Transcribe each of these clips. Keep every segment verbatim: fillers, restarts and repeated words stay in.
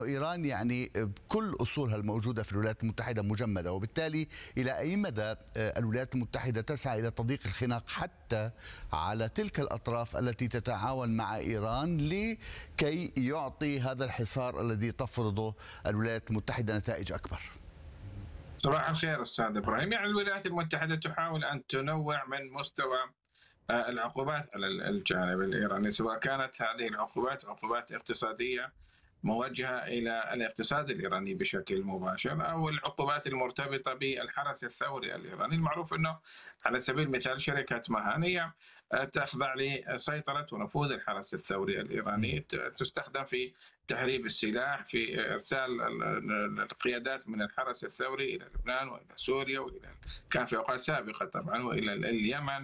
إيران يعني كل أصولها الموجودة في الولايات المتحدة مجمدة، وبالتالي إلى أي مدى الولايات المتحدة تسعى إلى تضييق الخناق حتى على تلك الأطراف التي تتعاون مع إيران لكي يعطي هذا الحصار الذي تفرضه الولايات المتحدة نتائج أكبر؟ صباح الخير أستاذ إبراهيم. يعني الولايات المتحدة تحاول أن تنوع من مستوى آه، العقوبات على الجانب الإيراني، سواء كانت هذه العقوبات عقوبات اقتصادية موجهة إلى الاقتصاد الإيراني بشكل مباشر، أو العقوبات المرتبطة بالحرس الثوري الإيراني. المعروف أنه على سبيل المثال شركة مهان هي تخضع لسيطرة ونفوذ الحرس الثوري الإيراني، تستخدم في تهريب السلاح، في إرسال القيادات من الحرس الثوري إلى لبنان وإلى سوريا وإلى كان في أوقات سابقة طبعا وإلى اليمن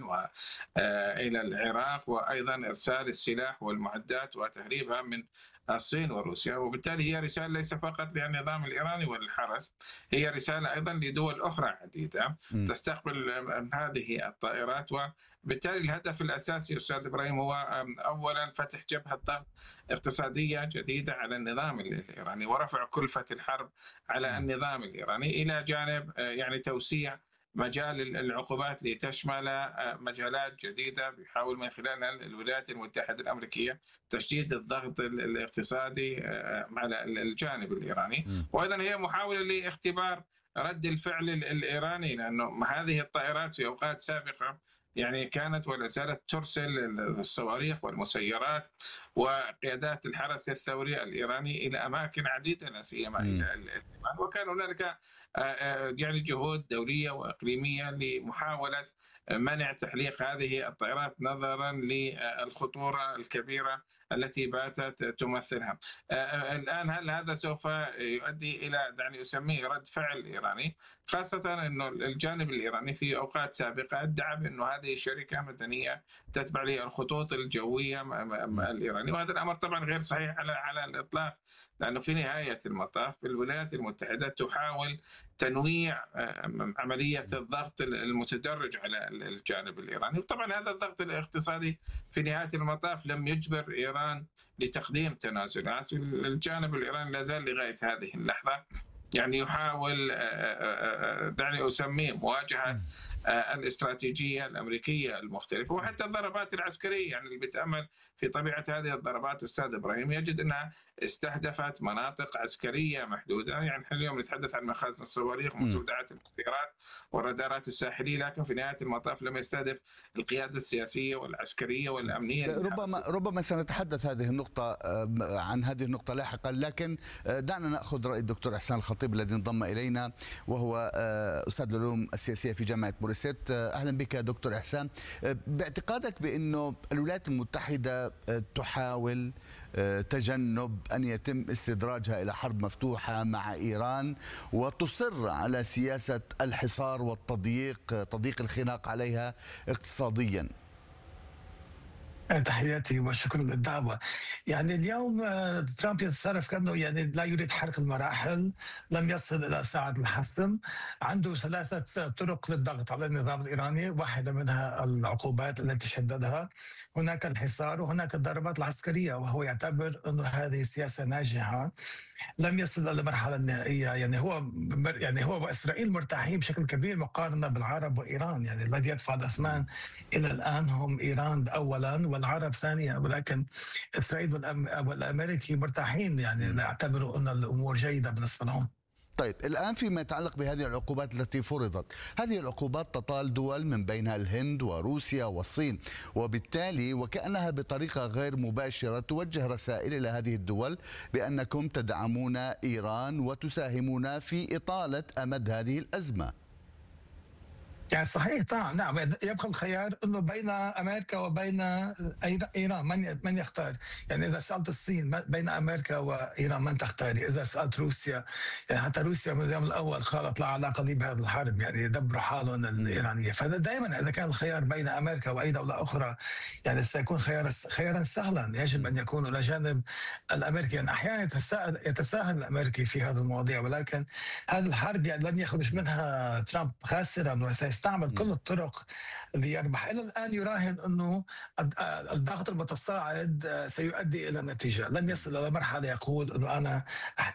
وإلى العراق، وأيضا إرسال السلاح والمعدات وتهريبها من الصين وروسيا. وبالتالي هي رسالة ليس فقط للنظام الإيراني والحرس، هي رسالة أيضا لدول أخرى عديدة م. تستقبل هذه الطائرات. وبالتالي الهدف الأساسي أستاذ إبراهيم هو أولا فتح جبهة ضغط اقتصادية جديدة على النظام الإيراني ورفع كلفة الحرب على النظام الإيراني، إلى جانب يعني توسيع مجال العقوبات لتشمل مجالات جديدة بيحاول من خلالها الولايات المتحدة الأمريكية تشديد الضغط الاقتصادي على الجانب الإيراني. وأيضا هي محاولة لاختبار رد الفعل الإيراني، لأنه هذه الطائرات في أوقات سابقة يعني كانت ولا زالت ترسل الصواريخ والمسيرات وقيادات الحرس الثوري الإيراني إلى أماكن عديدة لا سيما إلى اليمن، وكان هنالك يعني جهود دولية وإقليمية لمحاولة منع تحليق هذه الطائرات نظرا للخطورة الكبيرة التي باتت تمثلها. الآن هل هذا سوف يؤدي إلى دعني أسميه رد فعل إيراني، خاصة أنه الجانب الإيراني في أوقات سابقة ادعى بأنه هذه شركة مدنية تتبع للخطوط الجوية الإيرانية، وهذا الأمر طبعا غير صحيح على على الإطلاق، لأنه في نهاية المطاف الولايات المتحدة تحاول تنويع عملية الضغط المتدرج على الجانب الإيراني. وطبعا هذا الضغط الاقتصادي في نهاية المطاف لم يجبر إيران لتقديم تنازلات، الجانب الإيراني لا زال لغاية هذه اللحظة يعني يحاول دعني أسميه مواجهة الاستراتيجية الأمريكية المختلفة وحتى الضربات العسكرية. يعني اللي بيتأمل في طبيعة هذه الضربات أستاذ إبراهيم يجد أنها استهدفت مناطق عسكرية محدودة. يعني اليوم نتحدث عن مخازن الصواريخ ومستودعات المخابرات والرادارات الساحلية، لكن في نهاية المطاف لم يستهدف القيادة السياسية والعسكرية والأمنية. ربما ربما سنتحدث هذه النقطة عن هذه النقطة لاحقا، لكن دعنا نأخذ رأي الدكتور إحسان الخطيب الذي انضم إلينا وهو أستاذ العلوم السياسية في جامعة موريسيت. أهلا بك دكتور إحسان. باعتقادك بأنه الولايات المتحدة تحاول تجنب أن يتم استدراجها إلى حرب مفتوحة مع إيران وتصر على سياسة الحصار والتضييق تضييق الخناق عليها اقتصاديا؟ تحياتي وشكرا للدعوة. يعني اليوم ترامب يتصرف كأنه يعني لا يريد حرق المراحل، لم يصل إلى ساعة الحسم. عنده ثلاثة طرق للضغط على النظام الإيراني، واحدة منها العقوبات التي شددها، هناك الحصار وهناك الضربات العسكرية، وهو يعتبر أنه هذه سياسة ناجحة لم يصل إلى المرحلة النهائية. يعني هو يعني هو وإسرائيل مرتاحين بشكل كبير مقارنة بالعرب وإيران. يعني الذي يدفع الأثمان إلى الآن هم إيران أولا والعرب ثانيا، ولكن إسرائيل والأمريكي مرتاحين، يعني لا يعتبروا أن الأمور جيدة بالنسبة لهم. طيب الآن فيما يتعلق بهذه العقوبات التي فرضت، هذه العقوبات تطال دول من بينها الهند وروسيا والصين، وبالتالي وكأنها بطريقة غير مباشرة توجه رسائل إلى هذه الدول بأنكم تدعمون إيران وتساهمون في إطالة أمد هذه الأزمة. يعني صحيح طبعا، نعم. يبقى الخيار انه بين امريكا وبين ايران، من من يختار؟ يعني اذا سالت الصين بين امريكا وايران من تختاري؟ اذا سالت روسيا، يعني حتى روسيا من اليوم الاول قالت لا علاقه لي بهذه الحرب، يعني يدبروا حالهم الايرانيه. فهذا دائما اذا كان الخيار بين امريكا واي دوله اخرى يعني سيكون خيارا خيارا سهلا، يجب ان يكون الى جانب الامريكي. يعني احيانا يتساهل يتساهل الامريكي في هذه المواضيع، ولكن هذه الحرب يعني لن يخرج منها ترامب خاسرا، استعمل كل الطرق ليربح. إلى الآن يراهن أنه الضغط المتصاعد سيؤدي إلى نتيجة، لم يصل إلى مرحلة يقول أنه أنا